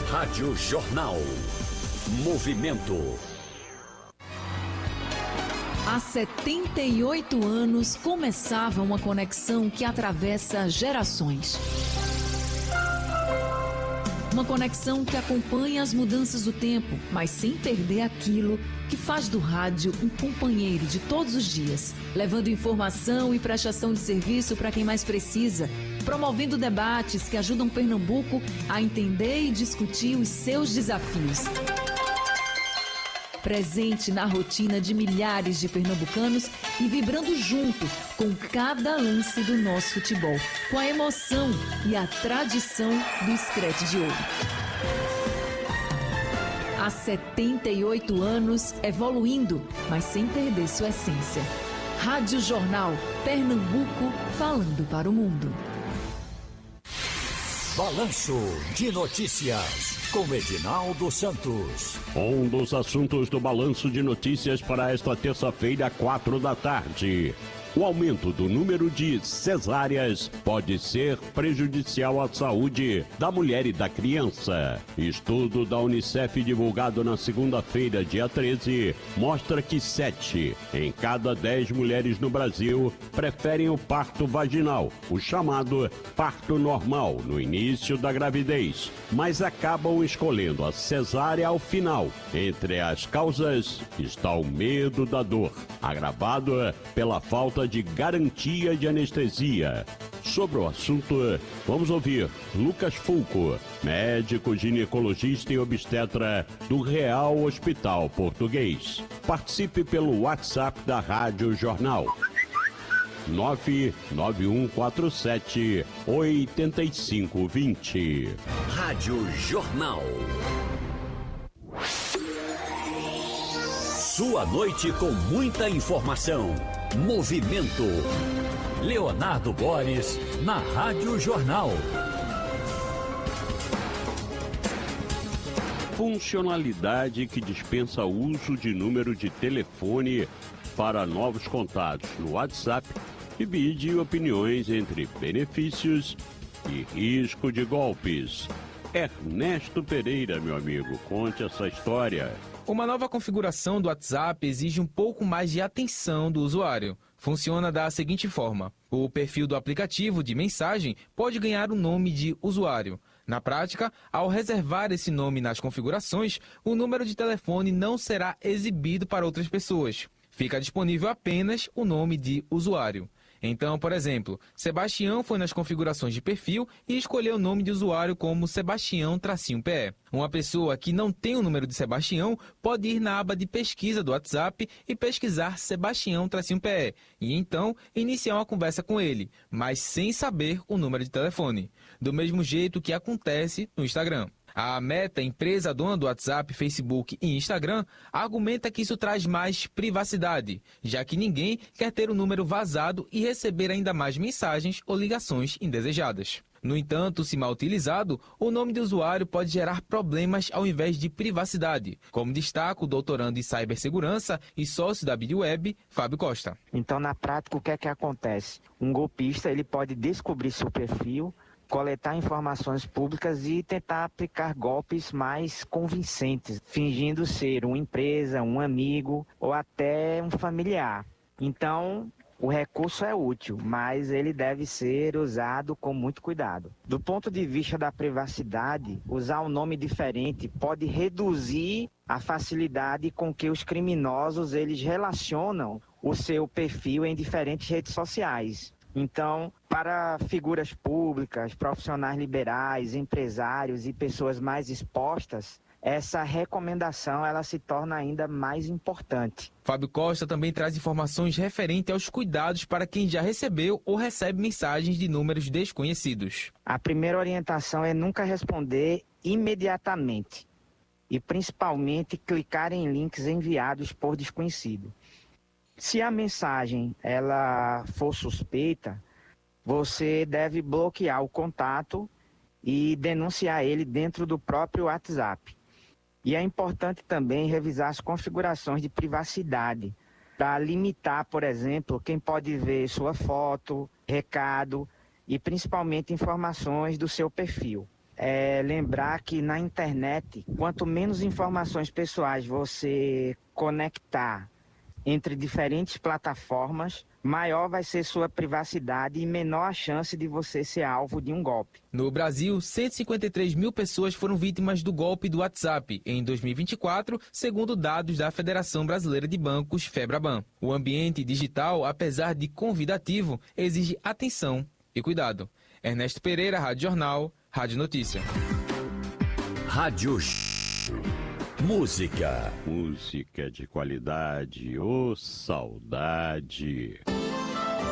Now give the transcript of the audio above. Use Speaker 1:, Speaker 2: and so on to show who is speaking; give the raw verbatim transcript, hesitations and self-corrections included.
Speaker 1: Rádio Jornal. Movimento.
Speaker 2: Há setenta e oito anos começava uma conexão que atravessa gerações. Uma conexão que acompanha as mudanças do tempo, mas sem perder aquilo que faz do rádio um companheiro de todos os dias, levando informação e prestação de serviço para quem mais precisa, promovendo debates que ajudam Pernambuco a entender e discutir os seus desafios. Presente na rotina de milhares de pernambucanos e vibrando junto com cada lance do nosso futebol, com a emoção e a tradição do Screte de Ouro. Há setenta e oito anos, evoluindo, mas sem perder sua essência. Rádio Jornal, Pernambuco, falando para o mundo.
Speaker 1: Balanço de Notícias, com Edinaldo Santos.
Speaker 3: Um dos assuntos do Balanço de Notícias para esta terça-feira, quatro da tarde. O aumento do número de cesáreas pode ser prejudicial à saúde da mulher e da criança. Estudo da Unicef divulgado na segunda-feira, dia treze, mostra que sete em cada dez mulheres no Brasil preferem o parto vaginal, o chamado parto normal, no início da gravidez, mas acabam escolhendo a cesárea ao final. Entre as causas está o medo da dor, agravado pela falta de garantia de anestesia. Sobre o assunto, vamos ouvir Lucas Fulco, médico ginecologista e obstetra do Real Hospital Português. Participe pelo WhatsApp da Rádio Jornal. nove nove um quatro sete oito cinco dois zero.
Speaker 1: Rádio Jornal. Sua noite com muita informação. Movimento. Leonardo Boris, na Rádio Jornal.
Speaker 3: Funcionalidade que dispensa uso de número de telefone para novos contatos no WhatsApp divide opiniões entre benefícios e risco de golpes. Ernesto Pereira, meu amigo, conte essa história.
Speaker 4: Uma nova configuração do WhatsApp exige um pouco mais de atenção do usuário. Funciona da seguinte forma: o perfil do aplicativo de mensagem pode ganhar o nome de usuário. Na prática, ao reservar esse nome nas configurações, o número de telefone não será exibido para outras pessoas. Fica disponível apenas o nome de usuário. Então, por exemplo, Sebastião foi nas configurações de perfil e escolheu o nome de usuário como Sebastião-P E. Uma pessoa que não tem o número de Sebastião pode ir na aba de pesquisa do WhatsApp e pesquisar Sebastião-P E e então iniciar uma conversa com ele, mas sem saber o número de telefone. Do mesmo jeito que acontece no Instagram. A Meta, empresa dona do WhatsApp, Facebook e Instagram, argumenta que isso traz mais privacidade, já que ninguém quer ter o número vazado e receber ainda mais mensagens ou ligações indesejadas. No entanto, se mal utilizado, o nome de usuário pode gerar problemas ao invés de privacidade, como destaca o doutorando em cibersegurança e sócio da BidWeb, Fábio Costa.
Speaker 5: Então, na prática, o que é que acontece? Um golpista ele pode descobrir seu perfil, coletar informações públicas e tentar aplicar golpes mais convincentes, fingindo ser uma empresa, um amigo ou até um familiar. Então, o recurso é útil, mas ele deve ser usado com muito cuidado. Do ponto de vista da privacidade, usar um nome diferente pode reduzir a facilidade com que os criminosos eles relacionam o seu perfil em diferentes redes sociais. Então, para figuras públicas, profissionais liberais, empresários e pessoas mais expostas, essa recomendação ela se torna ainda mais importante.
Speaker 4: Fábio Costa também traz informações referentes aos cuidados para quem já recebeu ou recebe mensagens de números desconhecidos.
Speaker 5: A primeira orientação é nunca responder imediatamente e principalmente clicar em links enviados por desconhecido. Se a mensagem ela for suspeita, você deve bloquear o contato e denunciar ele dentro do próprio WhatsApp. E é importante também revisar as configurações de privacidade para limitar, por exemplo, quem pode ver sua foto, recado e principalmente informações do seu perfil. é lembrar que na internet, quanto menos informações pessoais você conectar entre diferentes plataformas, maior vai ser sua privacidade e menor a chance de você ser alvo de um golpe.
Speaker 4: No Brasil, cento e cinquenta e três mil pessoas foram vítimas do golpe do WhatsApp em dois mil e vinte e quatro, segundo dados da Federação Brasileira de Bancos, FEBRABAN. O ambiente digital, apesar de convidativo, exige atenção e cuidado. Ernesto Pereira, Rádio Jornal, Rádio Notícia.
Speaker 1: Rádio Música.
Speaker 3: Música de qualidade, ô saudade.